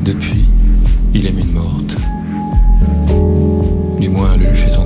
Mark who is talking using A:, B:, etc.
A: Depuis, il aime une morte. Du moins, le lui fait-on